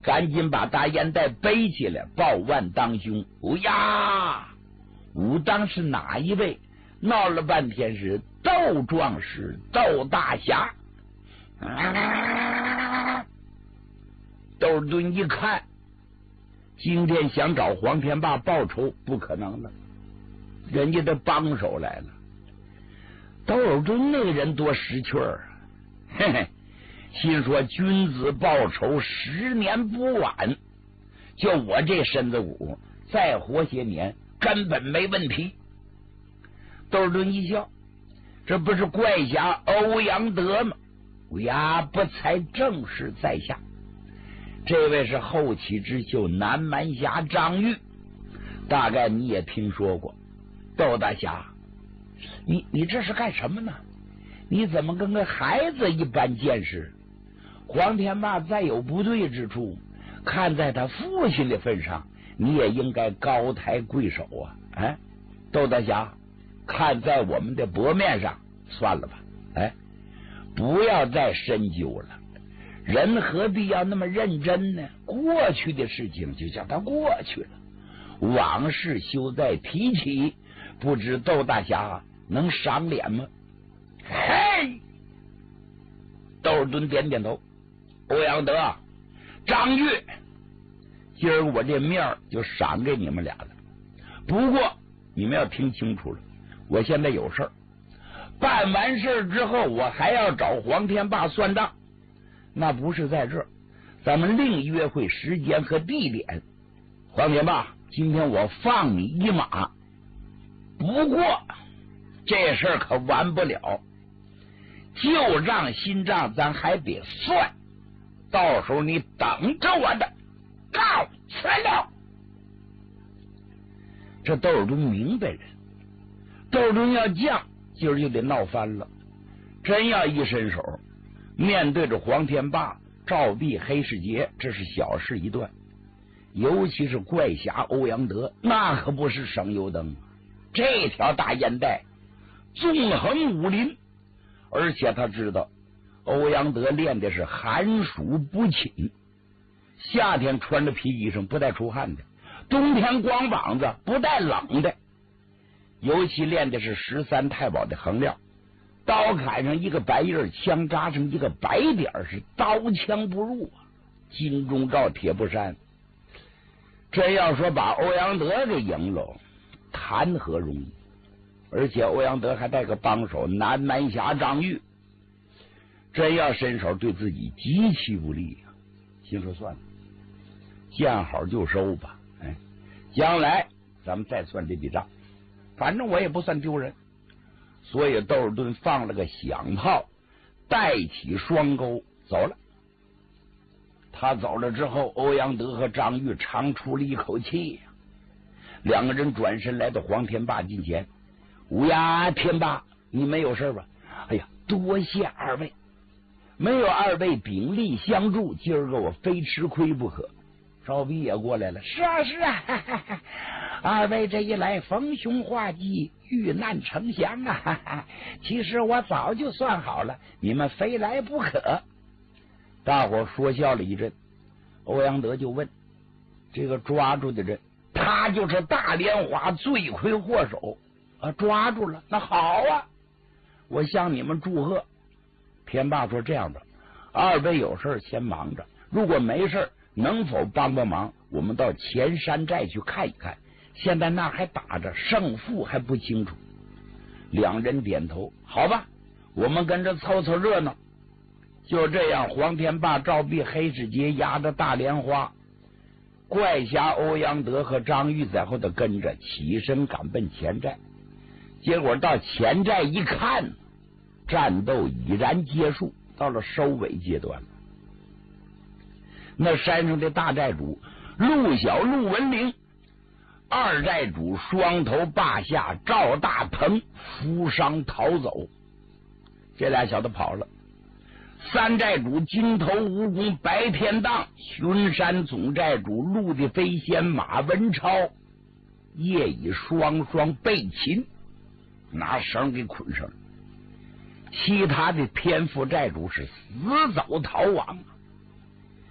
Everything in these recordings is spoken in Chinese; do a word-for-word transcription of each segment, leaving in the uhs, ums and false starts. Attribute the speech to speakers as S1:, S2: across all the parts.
S1: 赶紧把大烟袋背起来，抱腕当胸。哦呀，武当是哪一位？闹了半天是窦壮士窦大侠。啊、窦敦一看，今天想找黄天霸报仇不可能了，人家的帮手来了。窦敦那个人多识趣儿，嘿嘿，心说君子报仇，十年不晚。就我这身子骨，再活些年根本没问题。窦敦一笑，这不是怪侠欧阳德吗？呀，不才正是在下。这位是后起之秀南蛮侠张玉，大概你也听说过。窦大侠，你你这是干什么呢？你怎么跟个孩子一般见识？黄天霸再有不对之处，看在他父亲的份上，你也应该高抬贵手啊！哎，窦大侠，看在我们的薄面上，算了吧。哎，不要再深究了，人何必要那么认真呢？过去的事情就叫它过去了，往事休再提起。不知窦大侠能赏脸吗？嘿，窦敦点点头。欧阳德、张玉，今儿我这面就赏给你们俩了。不过你们要听清楚了，我现在有事儿，办完事之后，我还要找黄天霸算账。那不是在这儿，咱们另约会时间和地点。黄天霸，今天我放你一马，不过这事儿可完不了，旧账新账咱还得算，到时候你等着我的，告辞了。这窦敦明白人，窦敦要犟，今儿就得闹翻了。真要一伸手，面对着黄天霸、赵壁、黑世杰，这是小事一段。尤其是怪侠欧阳德，那可不是省油灯。这条大烟袋纵横武林，而且他知道欧阳德练的是寒暑不侵，夏天穿着皮衣裳不带出汗的，冬天光膀子不带冷的。尤其练的是十三太保的横料，刀砍上一个白印，枪扎上一个白点，是刀枪不入啊！金钟罩铁布衫，真要说把欧阳德给赢了，谈何容易？而且欧阳德还带个帮手南蛮侠张玉，真要伸手对自己极其不利啊！心说算了，见好就收吧。哎，将来咱们再算这笔账，反正我也不算丢人。所以窦尔敦放了个响炮，带起双钩走了。他走了之后，欧阳德和张玉长出了一口气呀。两个人转身来到黄天霸近前，乌鸦天霸，你没有事吧？哎呀，多谢二位，没有二位鼎力相助，今儿个我非吃亏不可。赵壁也过来了，是啊是啊，哈哈哈，二位这一来逢凶化吉，遇难成祥啊！哈哈，其实我早就算好了，你们非来不可。大伙说笑了一阵，欧阳德就问：这个抓住的人，他就是大莲花罪魁祸首啊！抓住了，那好啊，我向你们祝贺。天霸说：这样的，二位有事先忙着，如果没事能否帮帮忙？我们到前山寨去看一看，现在那还打着，胜负还不清楚。两人点头，好吧，我们跟着凑凑热闹。就这样，黄天霸、赵壁、黑世杰压着大莲花，怪侠欧阳德和张玉在后头跟着，起身赶奔前寨。结果到前寨一看，战斗已然结束，到了收尾阶段了。那山上的大寨主陆小陆文玲，二寨主双头霸下赵大鹏负伤逃走，这俩小子跑了。三寨主金头蜈蚣白天荡，巡山总寨主陆地飞仙马文超夜已双双被擒，拿绳给捆上了。其他的天父寨主是死走逃亡。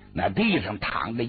S1: 那地上躺着